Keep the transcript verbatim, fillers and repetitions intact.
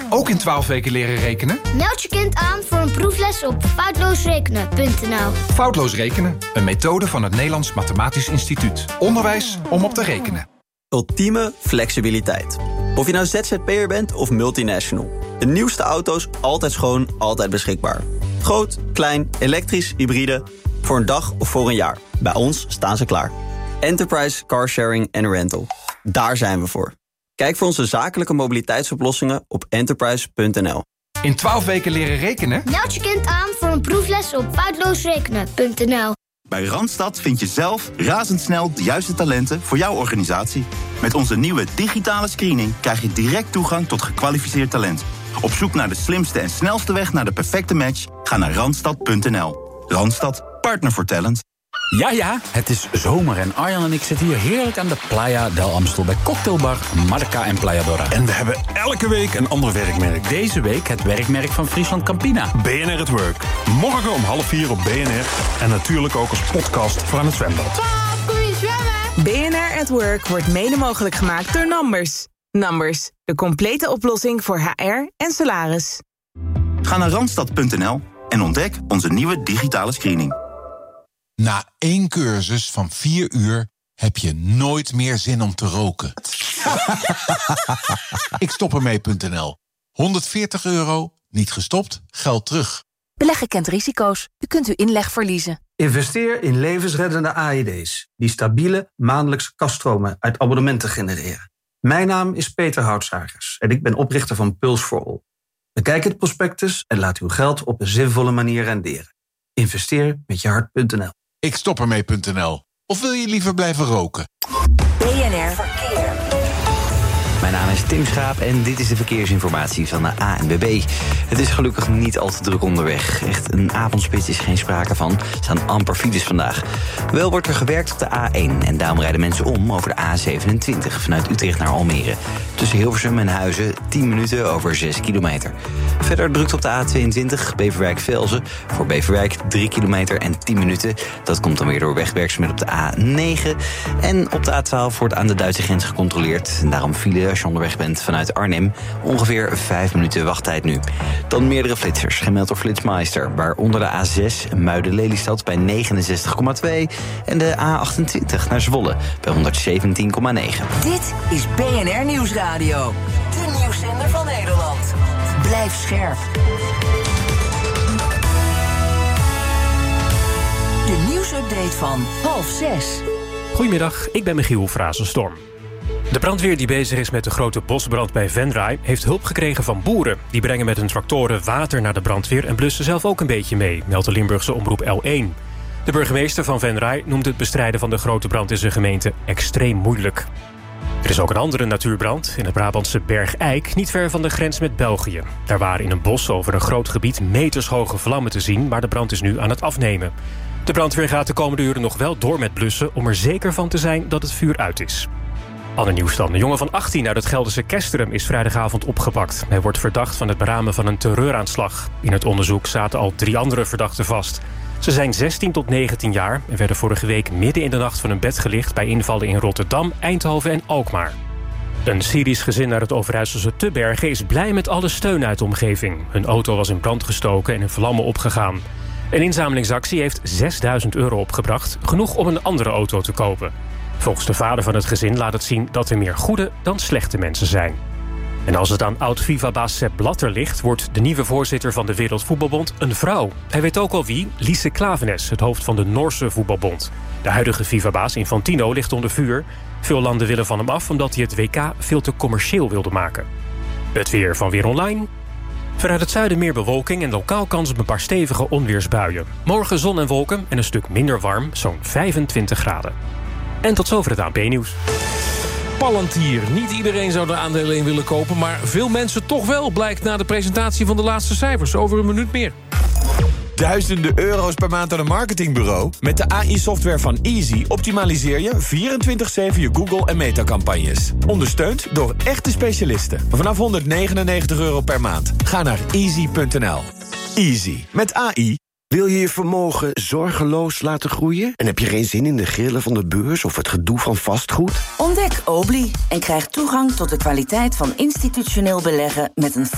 Ook in twaalf weken leren rekenen? Meld je kind aan voor een proefles op foutloosrekenen punt n l. Foutloos rekenen, een methode van het Nederlands Mathematisch Instituut. Onderwijs om op te rekenen. Ultieme flexibiliteit. Of je nou Z Z P'er bent of multinational. De nieuwste auto's altijd schoon, altijd beschikbaar. Groot, klein, elektrisch, hybride. Voor een dag of voor een jaar. Bij ons staan ze klaar. Enterprise Carsharing en Rental. Daar zijn we voor. Kijk voor onze zakelijke mobiliteitsoplossingen op enterprise punt n l. In twaalf weken leren rekenen? Meld je kind aan voor een proefles op foutloosrekenen punt n l. Bij Randstad vind je zelf razendsnel de juiste talenten voor jouw organisatie. Met onze nieuwe digitale screening krijg je direct toegang tot gekwalificeerd talent. Op zoek naar de slimste en snelste weg naar de perfecte match? Ga naar randstad punt n l. Randstad, partner voor talent. Ja, ja, het is zomer en Arjan en ik zitten hier heerlijk aan de Playa del Amstel... bij cocktailbar Marca en Playa Dora. En we hebben elke week een ander werkmerk. Deze week het werkmerk van Friesland Campina. B N R at Work. Morgen om half vier op B N R. En natuurlijk ook als podcast voor aan het zwembad. Pap, kom je zwemmen? B N R at Work wordt mede mogelijk gemaakt door Numbers. Numbers, de complete oplossing voor H R en salaris. Ga naar randstad punt n l en ontdek onze nieuwe digitale screening. Na één cursus van vier uur heb je nooit meer zin om te roken. Ik stop ermee punt n l. honderdveertig euro, niet gestopt, geld terug. Beleggen kent risico's. U kunt uw inleg verliezen. Investeer in levensreddende A E D's... die stabiele maandelijkse kaststromen uit abonnementen genereren. Mijn naam is Peter Houtsagers en ik ben oprichter van Pulse for All. Bekijk het prospectus en laat uw geld op een zinvolle manier renderen. Investeer met je hart punt n l. Ik stop ermee punt n l. Of wil je liever blijven roken? B N R Verkeer. Mijn naam is Tim Schaap en dit is de verkeersinformatie van de A N W B. Het is gelukkig niet al te druk onderweg. Echt een avondspits is geen sprake van. Er staan amper files vandaag. Wel wordt er gewerkt op de A één en daarom rijden mensen om over de A zevenentwintig... vanuit Utrecht naar Almere. Tussen Hilversum en Huizen tien minuten over zes kilometer. Verder drukt op de A tweeëntwintig Beverwijk-Velzen. Voor Beverwijk drie kilometer en tien minuten. Dat komt dan weer door wegwerkzaamheden op de A negen. En op de A twaalf wordt aan de Duitse grens gecontroleerd. En daarom file als je onderweg bent vanuit Arnhem. Ongeveer vijf minuten wachttijd nu. Dan meerdere flitsers, gemeld door Flitsmeister. Waaronder de A zes Muiden-Lelystad bij negenenzestig komma twee. En de A achtentwintig naar Zwolle bij honderdzeventien komma negen. Dit is B N R Nieuwsradio. De nieuwszender van Nederland. Blijf scherp. De nieuwsupdate van half zes. Goedemiddag, ik ben Michiel Frazenstorm. De brandweer die bezig is met de grote bosbrand bij Venray heeft hulp gekregen van boeren. Die brengen met hun tractoren water naar de brandweer en blussen zelf ook een beetje mee, meldt de Limburgse omroep L één. De burgemeester van Venray noemt het bestrijden van de grote brand in zijn gemeente extreem moeilijk. Er is ook een andere natuurbrand in het Brabantse Bergijk, niet ver van de grens met België. Daar waren in een bos over een groot gebied metershoge vlammen te zien, maar de brand is nu aan het afnemen. De brandweer gaat de komende uren nog wel door met blussen om er zeker van te zijn dat het vuur uit is. Ander nieuws dan. Een jongen van achttien uit het Gelderse Kesteren is vrijdagavond opgepakt. Hij wordt verdacht van het beramen van een terreuraanslag. In het onderzoek zaten al drie andere verdachten vast. Ze zijn zestien tot negentien jaar en werden vorige week midden in de nacht van hun bed gelicht bij invallen in Rotterdam, Eindhoven en Alkmaar. Een Syrisch gezin uit het Overijsselse Tubbergen is blij met alle steun uit de omgeving. Hun auto was in brand gestoken en in vlammen opgegaan. Een inzamelingsactie heeft zesduizend euro opgebracht, genoeg om een andere auto te kopen. Volgens de vader van het gezin laat het zien dat er meer goede dan slechte mensen zijn. En als het aan oud-FIFA-baas Sepp Blatter ligt, wordt de nieuwe voorzitter van de Wereldvoetbalbond een vrouw. Hij weet ook al wie, Lise Klaveness, het hoofd van de Noorse voetbalbond. De huidige FIFA-baas Infantino ligt onder vuur. Veel landen willen van hem af omdat hij het W K veel te commercieel wilde maken. Het weer van Weer Online. Vanuit het zuiden meer bewolking en lokaal kans op een paar stevige onweersbuien. Morgen zon en wolken en een stuk minder warm, zo'n vijfentwintig graden. En tot zover het A N P-nieuws. Palantir. Niet iedereen zou de aandelen in willen kopen, maar veel mensen toch wel, blijkt na de presentatie van de laatste cijfers. Over een minuut meer. Duizenden euro's per maand aan een marketingbureau? Met de A I-software van Easy optimaliseer je vierentwintig zeven je Google- en Meta-campagnes. Ondersteund door echte specialisten. Vanaf honderdnegenennegentig euro per maand. Ga naar easy punt n l. Easy. Met A I. Wil je je vermogen zorgeloos laten groeien? En heb je geen zin in de grillen van de beurs of het gedoe van vastgoed? Ontdek Obli en krijg toegang tot de kwaliteit van institutioneel beleggen met een